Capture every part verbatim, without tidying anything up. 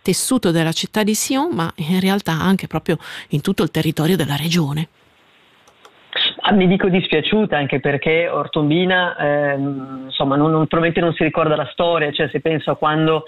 tessuto della città di Sion, ma in realtà anche proprio in tutto il territorio della regione. Ah, mi dico dispiaciuta, anche perché Ortombina ehm, insomma non, non, probabilmente non si ricorda la storia, cioè se penso a quando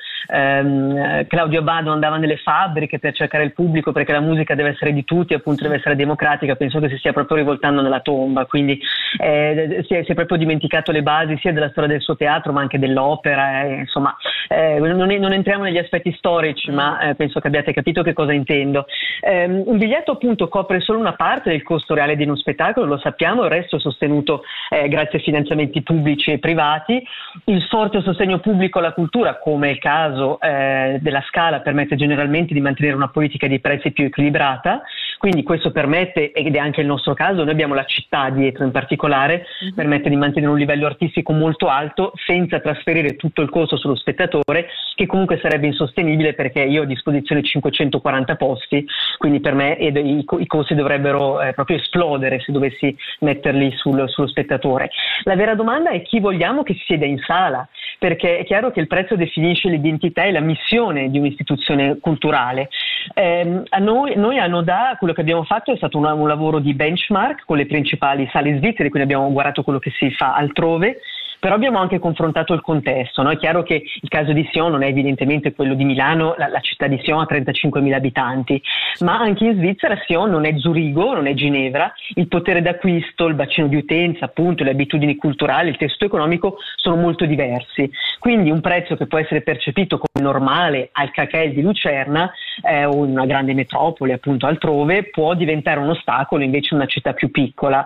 ehm, Claudio Abbado andava nelle fabbriche per cercare il pubblico, perché la musica deve essere di tutti, appunto deve essere democratica, penso che si stia proprio rivoltando nella tomba, quindi eh, si, è, si è proprio dimenticato le basi sia della storia del suo teatro ma anche dell'opera, eh, insomma eh, non, non entriamo negli aspetti storici, ma eh, penso che abbiate capito che cosa intendo. Eh, un biglietto appunto copre solo una parte del costo reale di uno spettacolo, lo sappiamo, il resto è sostenuto eh, grazie a finanziamenti pubblici e privati. Il forte sostegno pubblico alla cultura, come è il caso eh, della Scala, permette generalmente di mantenere una politica di prezzi più equilibrata, quindi questo permette, ed è anche il nostro caso, noi abbiamo la città dietro in particolare, mm-hmm. permette di mantenere un livello artistico molto alto senza trasferire tutto il costo sullo spettatore, che comunque sarebbe insostenibile, perché io ho a disposizione cinquecentoquaranta posti, quindi per me ed, i, i costi dovrebbero eh, proprio esplodere se dovessi metterli sul, sullo spettatore. La vera domanda è chi vogliamo che sieda in sala, perché è chiaro che il prezzo definisce l'identità e la missione di un'istituzione culturale. Eh, a noi, noi a Nodà quello che abbiamo fatto è stato un, un lavoro di benchmark con le principali sale svizzere, quindi abbiamo guardato quello che si fa altrove, però abbiamo anche confrontato il contesto, no? È chiaro che il caso di Sion non è evidentemente quello di Milano, la, la città di Sion ha trentacinquemila abitanti, ma anche in Svizzera Sion non è Zurigo, non è Ginevra, il potere d'acquisto, il bacino di utenza, appunto, le abitudini culturali, il testo economico sono molto diversi, quindi un prezzo che può essere percepito come normale al Cacel di Lucerna eh, o in una grande metropoli appunto altrove può diventare un ostacolo invece in una città più piccola,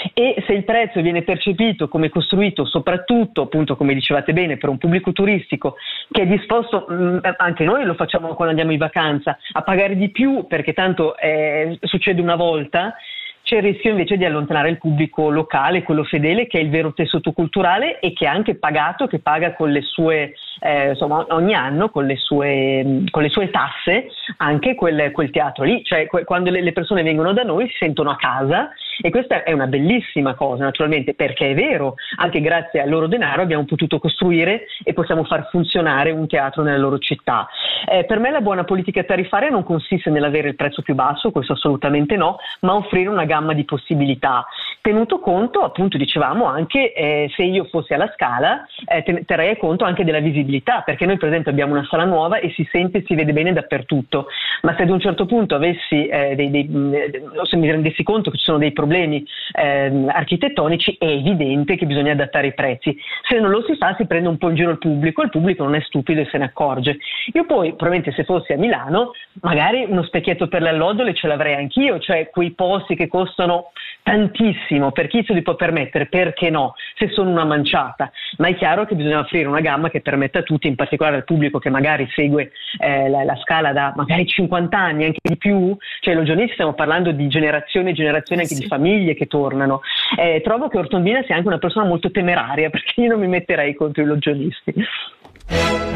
e se il prezzo viene percepito come costruito soprattutto tutto, appunto, come dicevate bene, per un pubblico turistico che è disposto, mh, anche noi lo facciamo quando andiamo in vacanza, a pagare di più perché tanto eh, succede una volta, c'è il rischio invece di allontanare il pubblico locale, quello fedele, che è il vero tessuto culturale e che è anche pagato, che paga con le sue, eh, insomma, ogni anno con le sue, con le sue tasse anche quel, quel teatro lì, cioè que- quando le, le persone vengono da noi si sentono a casa, e questa è una bellissima cosa naturalmente, perché è vero, anche grazie al loro denaro abbiamo potuto costruire e possiamo far funzionare un teatro nella loro città. Eh, per me la buona politica tariffaria non consiste nell'avere il prezzo più basso, questo assolutamente no, ma offrire una gamma di possibilità, tenuto conto, appunto dicevamo anche eh, se io fossi alla Scala eh, terrei conto anche della visibilità, perché noi per esempio abbiamo una sala nuova e si sente e si vede bene dappertutto, ma se ad un certo punto avessi eh, dei, dei, se mi rendessi conto che ci sono dei problemi eh, architettonici, è evidente che bisogna adattare i prezzi. Se non lo si fa si prende un po' in giro il pubblico, il pubblico non è stupido e se ne accorge. Io poi probabilmente se fossi a Milano magari uno specchietto per le allodole ce l'avrei anch'io, cioè quei posti che costano tantissimo, per chi se li può permettere, perché no, se sono una manciata, ma è chiaro che bisogna offrire una gamma che permetta a tutti, in particolare al pubblico che magari segue eh, la, la Scala da magari cinquanta anni, anche di più, cioè lo giornalisti stiamo parlando di generazioni e generazioni anche sì. di famiglie che tornano. Eh, trovo che Ortombina sia anche una persona molto temeraria, perché io non mi metterei contro i logionisti.